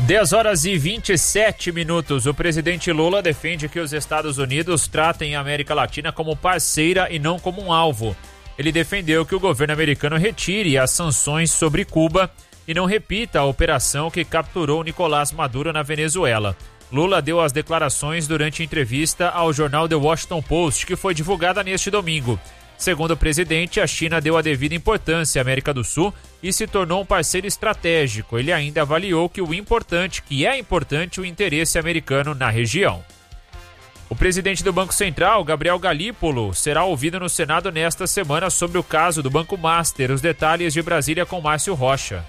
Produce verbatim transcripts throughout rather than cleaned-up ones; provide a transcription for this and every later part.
dez horas e vinte e sete minutos. O presidente Lula defende que os Estados Unidos tratem a América Latina como parceira e não como um alvo. Ele defendeu que o governo americano retire as sanções sobre Cuba e não repita a operação que capturou Nicolás Maduro na Venezuela. Lula deu as declarações durante entrevista ao jornal The Washington Post, que foi divulgada neste domingo. Segundo o presidente, a China deu a devida importância à América do Sul e se tornou um parceiro estratégico. Ele ainda avaliou que o importante, que é importante o interesse americano na região. O presidente do Banco Central, Gabriel Galípolo, será ouvido no Senado nesta semana sobre o caso do Banco Master. Os detalhes de Brasília com Márcio Rocha.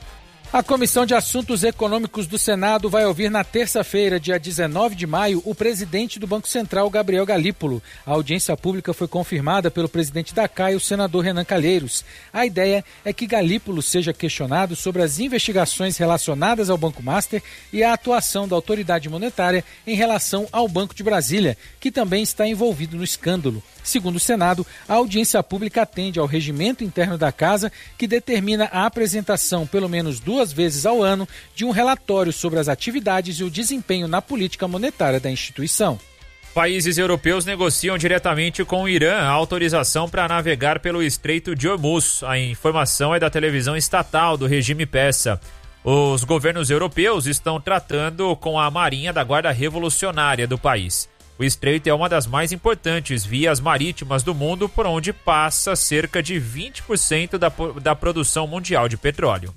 A Comissão de Assuntos Econômicos do Senado vai ouvir na terça-feira, dia dezenove de maio, o presidente do Banco Central, Gabriel Galípolo. A audiência pública foi confirmada pelo presidente da C A I, o senador Renan Calheiros. A ideia é que Galípolo seja questionado sobre as investigações relacionadas ao Banco Master e a atuação da autoridade monetária em relação ao Banco de Brasília, que também está envolvido no escândalo. Segundo o Senado, a audiência pública atende ao regimento interno da Casa, que determina a apresentação, pelo menos duas vezes ao ano, de um relatório sobre as atividades e o desempenho na política monetária da instituição. Países europeus negociam diretamente com o Irã a autorização para navegar pelo Estreito de Hormuz. A informação é da televisão estatal do regime persa. Os governos europeus estão tratando com a Marinha da Guarda Revolucionária do país. O estreito é uma das mais importantes vias marítimas do mundo, por onde passa cerca de vinte por cento da, da produção mundial de petróleo.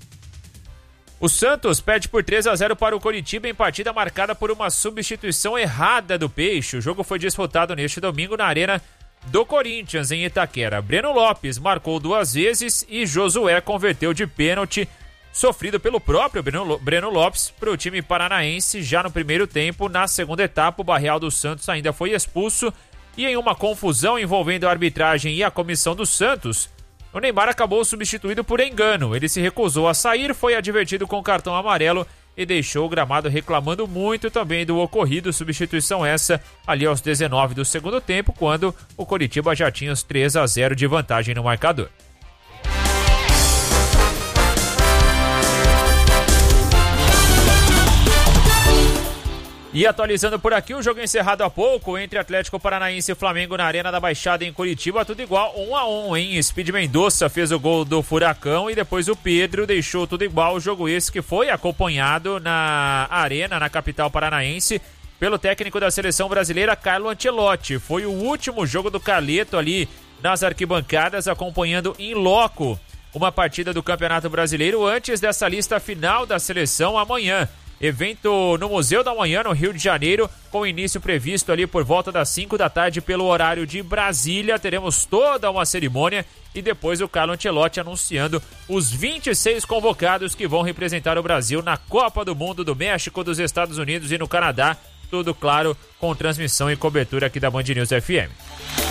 O Santos perde por três a zero para o Coritiba em partida marcada por uma substituição errada do Peixe. O jogo foi disputado neste domingo na Arena do Corinthians, em Itaquera. Breno Lopes marcou duas vezes e Josué converteu de pênalti sofrido pelo próprio Breno Lopes para o time paranaense já no primeiro tempo. Na segunda etapa, o Barreal do Santos ainda foi expulso e em uma confusão envolvendo a arbitragem e a comissão do Santos, o Neymar acabou substituído por engano. Ele se recusou a sair, foi advertido com cartão amarelo e deixou o gramado reclamando muito também do ocorrido. Substituição essa ali aos dezenove do segundo tempo, quando o Coritiba já tinha os três a zero de vantagem no marcador. E atualizando por aqui, o jogo encerrado há pouco entre Atlético Paranaense e Flamengo na Arena da Baixada em Curitiba, tudo igual, um a um, hein? Speed Mendonça fez o gol do Furacão e depois o Pedro deixou tudo igual. O jogo esse que foi acompanhado na Arena, na capital paranaense, pelo técnico da seleção brasileira, Carlo Ancelotti. Foi o último jogo do Carleto ali nas arquibancadas, acompanhando em loco uma partida do Campeonato Brasileiro antes dessa lista final da seleção amanhã. Evento no Museu da Manhã, no Rio de Janeiro, com início previsto ali por volta das cinco da tarde pelo horário de Brasília. Teremos toda uma cerimônia e depois o Carlo Ancelotti anunciando os vinte e seis convocados que vão representar o Brasil na Copa do Mundo do México, dos Estados Unidos e no Canadá. Tudo, claro, com transmissão e cobertura aqui da Band News F M.